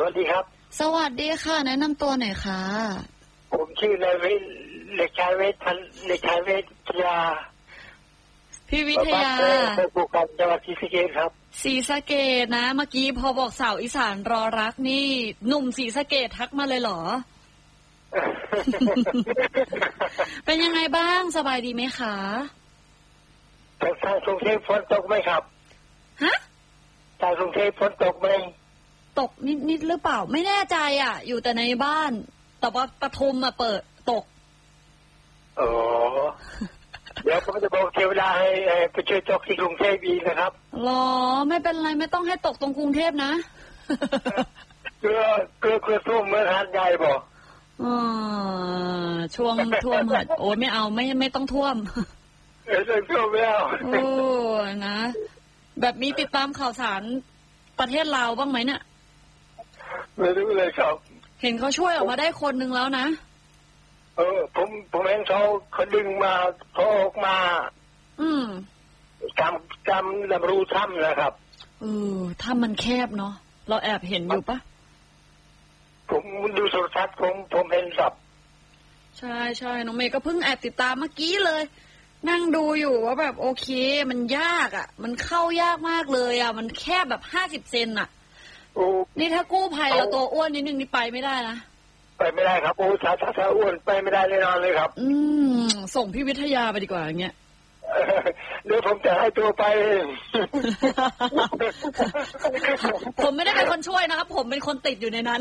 วัสดีครับสวัสดีค่ะแนะนำตัวหน่อยค่ะผมชื่อนายเด็กชายเวทยาพี่วิทยาบุกกันจังหวัดศรีสะเกษครับศรีสะเกษนะเมื่อกี้พอบอกสาวอีสานรอรักนี่หนุ่มศรีสะเกษทักมาเลยเหรอ เป็นยังไงบ้างสบายดีไหมคะทางกรุงเทพฝนตกไหมครับฮะทางกรุงเทพฝนตกไหมตกนิดหรือเปล่าไม่แน่ใจอยู่แต่ในบ้านแต่ว่าปทุมเปิดตกอ๋อเดี๋ยวผมจะบอกเทวดาให้ไปช่วยตกที่กรุงเทพอีกนะครับหรอไม่เป็นไรไม่ต้องให้ตกตรงกรุงเทพนะเกลือท่วมเมื่อหาดใหญ่บอกช่วงท่วมโอ้ไม่เอาไม่ต้องท่วมท่วมแล้วโอ้นะแบบมีติดตามข่าวสารประเทศลาวบ้างไหมเนี่ยไม่รู้เลยครับเห็นเขาช่วยออกมาได้คนนึงแล้วนะผมเห็นเขาดึงมาเขาออกมาจำลำรูถ้ำนะครับถ้ำมันแคบเนาะเราแอบเห็นอยู่ปะผมดูโทรทัศน์ผมเห็นสับใช่น้องเมย์ก็เพิ่งแอบติดตามเมื่อกี้เลยนั่งดูอยู่ว่าแบบโอเคมันยากมันเข้ายากมากเลยมันแคบแบบ50 เซนนี่ถ้ากู้ภัยเราตัวอ้วนนิดนึงนี่ไปไม่ได้นะไปไม่ได้ครับถ้าอ้วนไปไม่ได้แน่นอนเลยครับส่งพี่วิทยาไปดีกว่าอย่างเงี้ยเดี๋ยวผมจะให้ตัวไปผมไม่ได้เป็นคนช่วยนะครับผมเป็นคนติดอยู่ในนั้น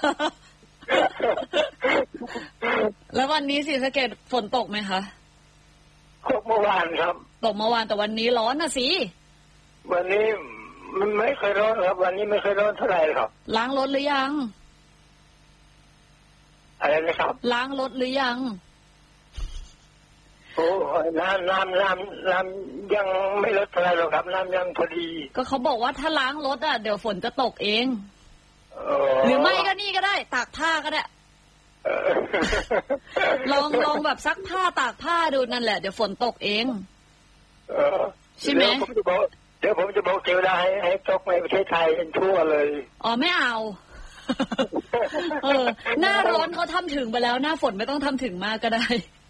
แล้ววันนี้ศรีสะเกษฝนตกไหมคะตกเมื่อวานครับตกเมื่อวานแต่วันนี้ร้อนสิวันนี้มันไม่เคยร้อนครับวันนี้ไม่เคยร้อนเท่าไหร่ครับล้างรถหรือยังอะไรนะครับล้างรถหรือยังโอ้น้ำยังไม่ลดเท่าไหร่หรอกครับน้ำยังพอดีก็เขาบอกว่าถ้าล้างรถเดี๋ยวฝนจะตกเองหรือไม่ก็นี่ก็ได้ตากผ้าก็ได้ลองแบบซักผ้าตากผ้าดูนั่นแหละเดี๋ยวฝนตกเองใช่ไหมเดี๋ยวผมจะบอกเทวดาให้ตกในประเทศไทยเป็นทั่วเลยไม่เอาหน้าร้อนเขาทำถึงไปแล้วหน้าฝนไม่ต้องทำถึงมากก็ได้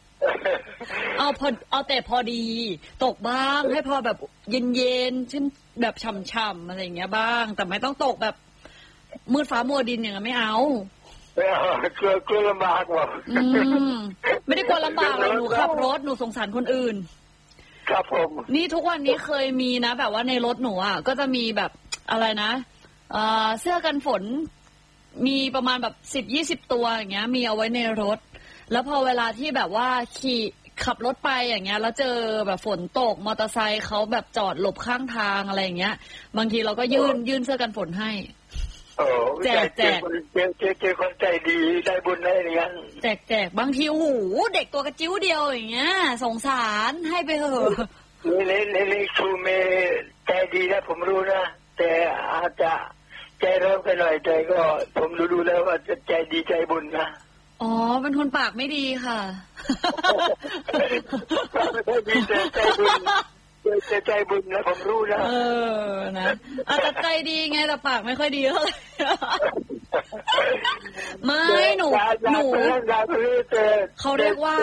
เอาแต่พอดีตกบ้างให้พอแบบเย็นๆชุ่มแบบฉ่ำๆอะไรอย่างเงี้ยบ้างแต่ไม่ต้องตกแบบมืดฟ้ามัวดินอย่างนั้นไม่เอากลัวลำบากว่ะไม่ได้กลัวลำบากเลยหนูขับรถหนูสงสารคนอื่นครับผมนี่ทุกวันนี้เคยมีนะแบบว่าในรถหนูก็จะมีแบบอะไรนะเสื้อกันฝนมีประมาณแบบ10-20 ตัวอย่างเงี้ยมีเอาไว้ในรถแล้วพอเวลาที่แบบว่าขับรถไปอย่างเงี้ยแล้วเจอแบบฝนตกมอเตอร์ไซค์เขาแบบจอดหลบข้างทางอะไรอย่างเงี้ยบางทีเราก็ยื่นเสื้อกันฝนให้แจกคนใจดีได้บุญได้อย่างนั้นแจกบางทีโอ้โหเด็กตัวกระจิ้วเดียวอย่างเงี้ยสงสารให้ไปเถอะนี่ครูเมย์ใจดีนะผมรู้นะแต่อาจจะใจร้อนไปหน่อยแต่ก็ผมดูแล้วว่าจะใจดีใจบุญนะเป็นคนปากไม่ดีค่ะไม่ดีใจบุญนะผมรู้นะนะแต่ใจดีไงแต่ปากไม่ค่อยดีเท่าไหร่ไม่หนูเขาเรียกว่า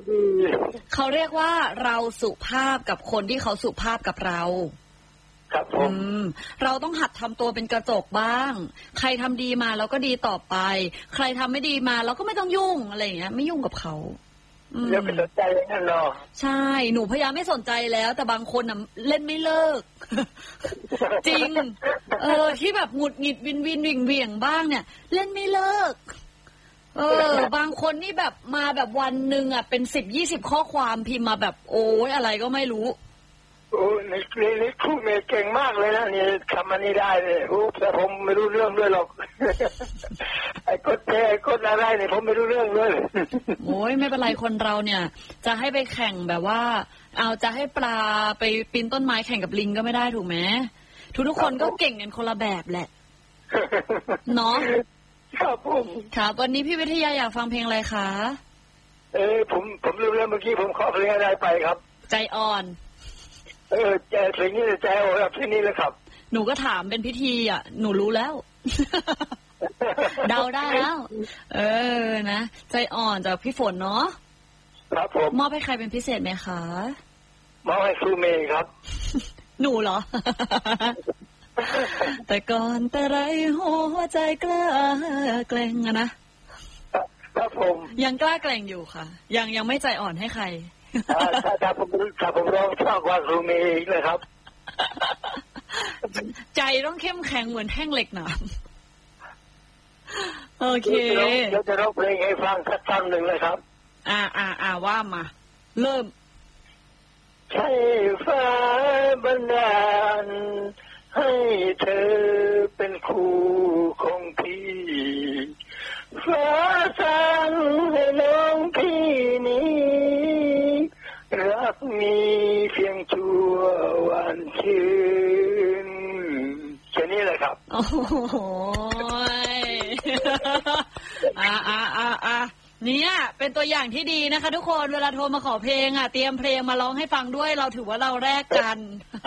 เราสุภาพกับคนที่เขาสุภาพกับเราครับผมเราต้องหัดทำตัวเป็นกระจกบ้างใครทำดีมาเราก็ดีต่อไปใครทำไม่ดีมาเราก็ไม่ต้องยุ่งอะไรอย่างเงี้ยไม่ยุ่งกับเขาเดี๋ยวไปสนใจอย่างนั้นหรอใช่หนูพยายามไม่สนใจแล้วแต่บางคนเล่นไม่เลิกจริงที่แบบหงุดหงิดวินเหวี่ยงบ้างเนี่ยเล่นไม่เลิกบางคนนี่แบบมาแบบวันหนึ่งเป็น10-20 ข้อความพิมพ์มาแบบโอ้ยอะไรก็ไม่รู้นี่ครูเมย์เก่งมากเลยนะนี่ทำอันนี้ได้เลยแต่ผมไม่รู้เรื่องด้วยหรอกไอ้กดอะไรเนี่ยผมไม่รู้เรื่องเลยโอ้ยไม่เป็นไรคนเราเนี่ยจะให้ไปแข่งแบบว่าจะให้ปลาไปปีนต้นไม้แข่งกับลิงก็ไม่ได้ถูกไหมทุกคนก็เก่งกันคนละแบบแหละเนาะครับผมครับวันนี้พี่วิทยาอยากฟังเพลงอะไรคะผมรู้แล้วเมื่อกี้ผมขอเพลงอะไรไปครับใจอ่อนใจเพลงนี้ใจอ่อนเพลงนี้เลยครับหนูก็ถามเป็นพิธีหนูรู้แล้วนะใจอ่อนจากพี่ฝนเนาะครับผมมอบให้ใครเป็นพิเศษไหมคะมอบให้ครูเมย์ครับหนูเหรอ แต่ก่อนแต่ไรหัวใจกล้าแกล้งนะครับผมยังกล้าแกล้งอยู่ค่ะยังไม่ใจอ่อนให้ใครถ้าผมร้องชอบว่าครูเมย์เลยครับใจต้องเข้มแข็งเหมือนแท่งเหล็กหนาโอเคเดี๋ยวจะร้องเพลงให้ฟังสักท่อนหนึ่งเลยครับว่ามาเริ่มใช่ฟ้าบันดาลให้เธอเป็นคู่ของพี่ฟ้าสั่งให้น้องพี่นี้รักมีเพียงชั่ววันชื่นแค่นี้เลยครับโอ้โหเนี่ยเป็นตัวอย่างที่ดีนะคะทุกคนเวลาโทรมาขอเพลงเตรียมเพลงมาร้องให้ฟังด้วยเราถือว่าเราแลกกัน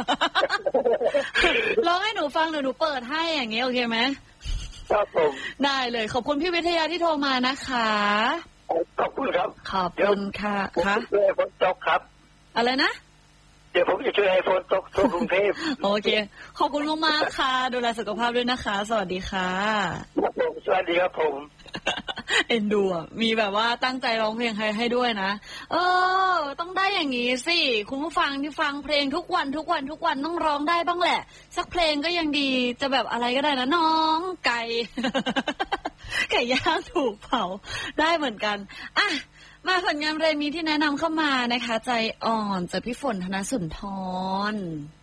ร้องให้หนูฟังหนูเปิดให้อย่างเงี้ยโอเคไหมครับผมได้เลยขอบคุณพี่วิทยาที่โทรมานะคะขอบคุณครับขอบคุณค่ะค่ะฝนตกครับอะไรนะเดี๋ยวผมจะช่วยให้ฝนตกทั่วกรุงเทพโอเคขอบคุณมากค่ะดูแลสุขภาพด้วยนะคะสวัสดีค่ะสวัสดีครับผมเอ็นดูมีแบบว่าตั้งใจร้องเพลงให้ด้วยนะต้องได้อย่างนี้สิคุณผู้ฟังที่ฟังเพลงทุกวันต้องร้องได้บ้างแหละสักเพลงก็ยังดีจะแบบอะไรก็ได้นะน้องไก่ ไก่ย่างถูกเผาได้เหมือนกันมาผลงานเพลงนี้ที่แนะนำเข้ามานะคะใจอ่อนจากพี่ฝนธนสุนทร